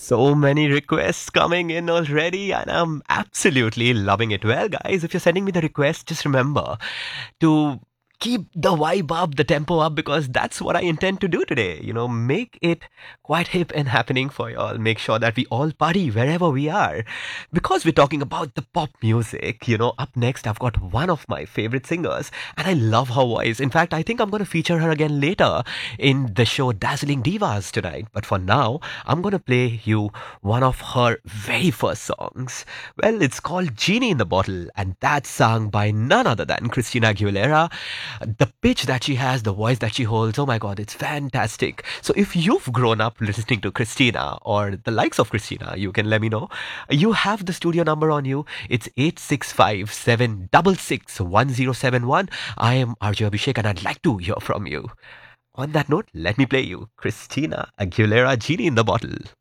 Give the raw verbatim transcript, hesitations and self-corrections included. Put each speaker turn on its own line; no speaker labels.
So many requests coming in already, and I'm absolutely loving it. Well, guys, if you're sending me the request, just remember to keep the vibe up, the tempo up, because that's what I intend to do today. You know, make it quite hip and happening for y'all. Make sure that we all party wherever we are. Because we're talking about the pop music, you know, up next, I've got one of my favorite singers, and I love her voice. In fact, I think I'm going to feature her again later in the show Dazzling Divas tonight. But for now, I'm going to play you one of her very first songs. Well, it's called Genie in the Bottle, and that's sung by none other than Christina Aguilera. The pitch that she has, the voice that she holds, oh my god, it's fantastic. So if you've grown up listening to Christina or the likes of Christina, you can let me know. You have the studio number on you. It's eight six five, seven six six, one zero seven one. I am R J Abhishek and I'd like to hear from you. On that note, let me play you Christina Aguilera, Genie in the Bottle.